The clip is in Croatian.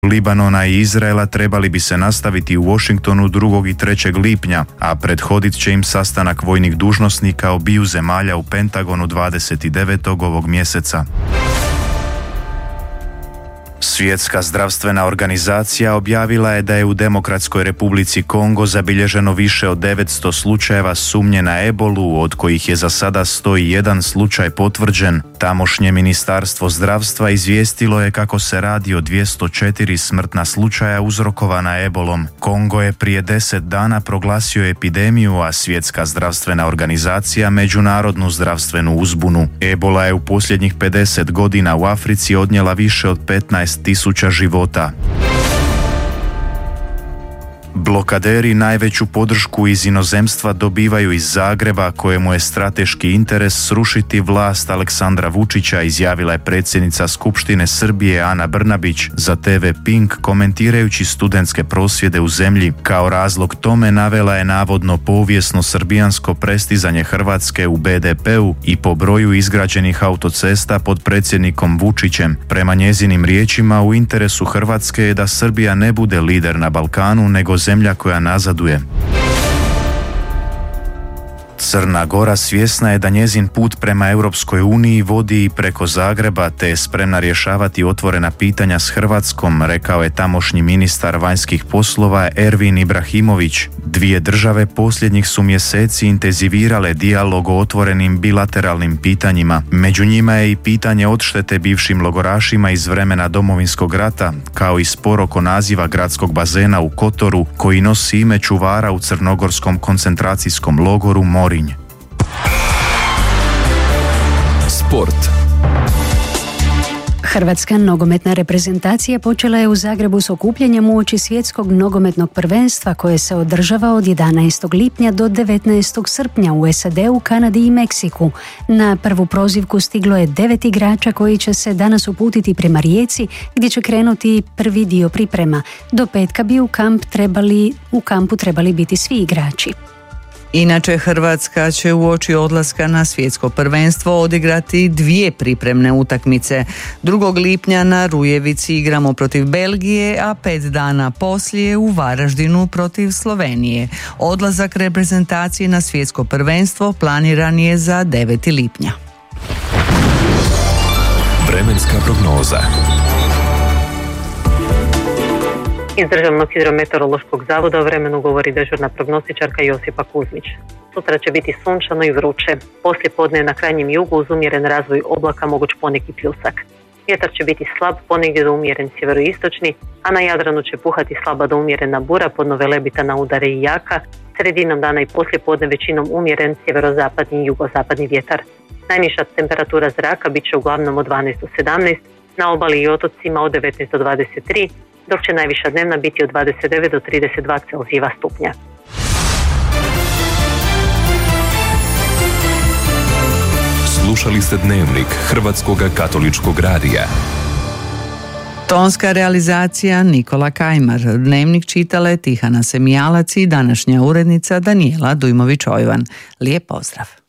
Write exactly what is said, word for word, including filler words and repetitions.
Libanona i Izraela trebali bi se nastaviti u Washingtonu drugog i trećeg lipnja, a prethodit će im sastanak vojnih dužnosnika obiju zemalja u Pentagonu dvadeset devetog ovog mjeseca. Svjetska zdravstvena organizacija objavila je da je u Demokratskoj Republici Kongo zabilježeno više od devetsto slučajeva sumnje na ebolu, od kojih je za sada sto jedan slučaj potvrđen. Tamošnje ministarstvo zdravstva izvijestilo je kako se radi o dvjesto četiri smrtna slučaja uzrokovana ebolom. Kongo je prije deset dana proglasio epidemiju, a Svjetska zdravstvena organizacija međunarodnu zdravstvenu uzbunu. Ebola je u posljednjih pedeset godina u Africi odnijela više od petnaest tisuća života. Blokaderi najveću podršku iz inozemstva dobivaju iz Zagreba, kojemu je strateški interes srušiti vlast Aleksandra Vučića, izjavila je predsjednica Skupštine Srbije Ana Brnabić za te ve Pink, komentirajući studentske prosvjede u zemlji. Kao razlog tome navela je navodno povijesno srbijansko prestizanje Hrvatske u be de peu i po broju izgrađenih autocesta pod predsjednikom Vučićem. Prema njezinim riječima, u interesu Hrvatske je da Srbija ne bude lider na Balkanu, nego zemlja koja nazaduje. Crna Gora svjesna je da njezin put prema Europskoj uniji vodi i preko Zagreba, te je spremna rješavati otvorena pitanja s Hrvatskom, rekao je tamošnji ministar vanjskih poslova Ervin Ibrahimović. Dvije države posljednjih su mjeseci intenzivirale dijalog o otvorenim bilateralnim pitanjima. Među njima je i pitanje odštete bivšim logorašima iz vremena Domovinskog rata, kao i spor oko naziva gradskog bazena u Kotoru, koji nosi ime čuvara u crnogorskom koncentracijskom logoru Morinj. Sport. Hrvatska nogometna reprezentacija počela je u Zagrebu s okupljanjem uoči svjetskog nogometnog prvenstva koje se održava od jedanaestog lipnja do devetnaestog srpnja u es a de u, Kanadi i Meksiku. Na prvu prozivku stiglo je devet igrača koji će se danas uputiti prema Rijeci, gdje će krenuti prvi dio priprema. Do petka bi u, kamp trebali, u kampu trebali biti svi igrači. Inače, Hrvatska će uoči odlaska na svjetsko prvenstvo odigrati dvije pripremne utakmice. drugog lipnja na Rujevici igramo protiv Belgije, a pet dana poslije u Varaždinu protiv Slovenije. Odlazak reprezentacije na svjetsko prvenstvo planiran je za deveti lipnja. Vremenska prognoza. Iz Državnog hidrometeorološkog zavoda o vremenu govori dežurna prognostičarka Josipa Kuzmić. Sutra će biti sunčano i vruće. Poslije podne na krajnjem jugu uz umjeren razvoj oblaka moguć poneki pljusak. Vjetar će biti slab, ponegdje do umjeren sjeveroistočni, a na Jadranu će puhati slaba do umjerena bura, podno Velebita na udare i jaka. Sredinom dana i poslije podne većinom umjeren sjeverozapadni i jugozapadni vjetar. Najniža temperatura zraka bit će uglavnom od dvanaest do sedamnaest, na obali i otocima od devetnaest do dvadeset tri, dok će najviša dnevna biti od dvadeset devet do trideset dva Celzijeva stupnja. Slušali ste Dnevnik Hrvatskog katoličkog radija. Tonska realizacija Nikola Kajmar. Dnevnik čitale Tihana Semijalac i današnja urednica Danijela Dujmović-Ojvan. Lijep pozdrav.